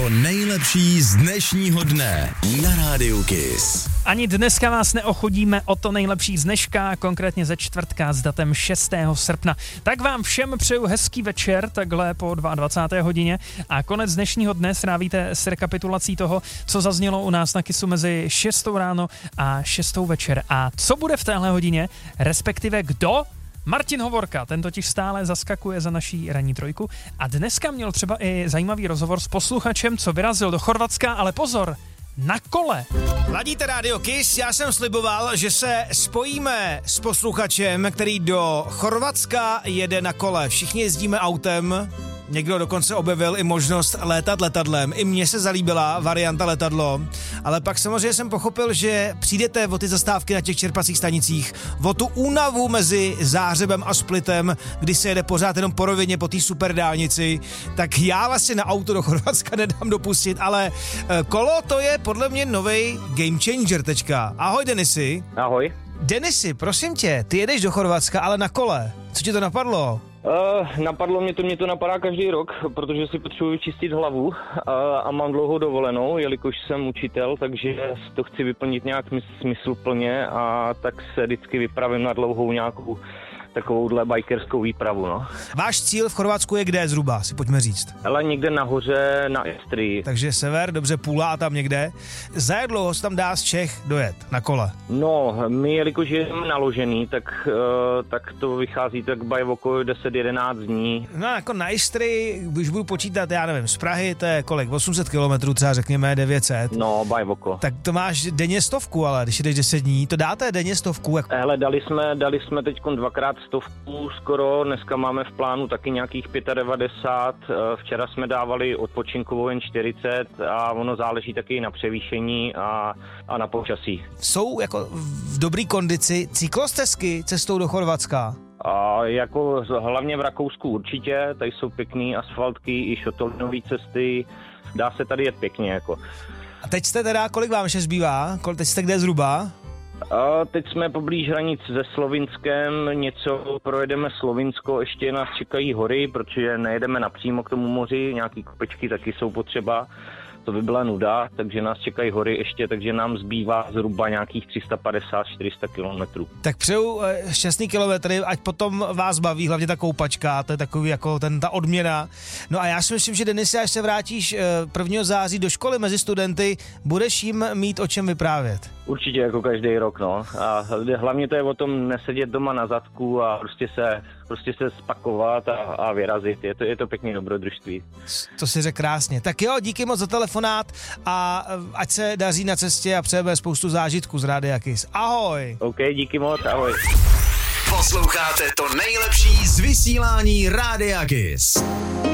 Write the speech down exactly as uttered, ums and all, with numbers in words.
To nejlepší z dnešního dne na Rádiu Kiss. Ani dneska vás neochodíme o to nejlepší z dneška, konkrétně ze čtvrtka s datem šestého srpna. Tak vám všem přeju hezký večer, takhle po dvacáté druhé hodině a konec dnešního dne strávíte s rekapitulací toho, co zaznělo u nás na Kissu mezi šestou ráno a šestou večer. A co bude v téhle hodině, respektive kdo? Martin Hovorka, ten totiž stále zaskakuje za naší ranní trojku a dneska měl třeba i zajímavý rozhovor s posluchačem, co vyrazil do Chorvatska, ale pozor, na kole. Ladíte Rádio Kiss, já jsem sliboval, že se spojíme s posluchačem, který do Chorvatska jede na kole. Všichni jezdíme autem, někdo dokonce objevil i možnost létat letadlem. I mně se zalíbila varianta letadlo, ale pak samozřejmě jsem pochopil, že přijdete o ty zastávky na těch čerpacích stanicích, o tu únavu mezi Záhřebem a Splitem, kdy se jede pořád jenom po rovině po té superdálnici, tak já vlastně na auto do Chorvatska nedám dopustit, ale kolo to je podle mě novej game changer tečka. Ahoj Denisy. Ahoj. Denisy, prosím tě, ty jedeš do Chorvatska, ale na kole. Co ti to napadlo? Uh, napadlo mě to, mě to napadá každý rok, protože si potřebuji vyčistit hlavu uh, a mám dlouhou dovolenou, jelikož jsem učitel, takže to chci vyplnit nějak smysluplně a tak se vždycky vypravím na dlouhou nějakou takovouhle bikerskou výpravu, no. Váš cíl v Chorvatsku je kde zhruba, si pojďme říct? Ale někde nahoře na Istrii. Takže sever, dobře, Pula a tam někde. Za jak dlouho se tam dá z Čech dojet na kole? No, my jelikož jdeme naložený, tak, uh, tak to vychází tak bajvoko deset jedenáct dní. No jako na Istrii, když budu počítat, já nevím, z Prahy to je kolik, osm set kilometrů, třeba řekněme devět set. No, bajvoko. Tak to máš denně stovku, ale když jdeš deset dní, to dáte denně stovku? Jak... Hele, dali jsme, dali jsme teďkon dvakrát stovku skoro, dneska máme v plánu taky nějakých devadesát pět, včera jsme dávali odpočinkovou jen čtyřicet a ono záleží taky na převýšení a, a na počasí. Jsou jako v dobrý kondici cyklostezky cestou do Chorvatska? A jako hlavně v Rakousku určitě, tady jsou pěkný asfaltky i šotolinové cesty, dá se tady jet pěkně jako. A teď jste teda, kolik vám ještě zbývá? Teď jste kde zhruba? A teď jsme poblíž hranic se Slovinskem, něco projedeme Slovinsko, ještě nás čekají hory, protože nejedeme napřímo k tomu moři, nějaký kopečky taky jsou potřeba, to by byla nuda, takže nás čekají hory ještě, takže nám zbývá zhruba nějakých tři sta padesát až čtyři sta kilometrů. Tak přeju šťastný kilometry, ať potom vás baví, hlavně ta koupačka, to je takový jako ten, ta odměna. No a já si myslím, že Denis, až se vrátíš prvního září do školy mezi studenty, budeš jim mít o čem vyprávět. Určitě jako každý rok, no. A hlavně to je o tom nesedět doma na zadku a prostě se, prostě se spakovat a, a vyrazit. Je to, je to pěkný dobrodružství. To si řekl krásně. Tak jo, díky moc za telefonát a ať se daří na cestě a přejeme spoustu zážitků z Rádia Kiss. Ahoj! OK, díky moc, ahoj. Posloucháte to nejlepší z vysílání Rádia Kiss.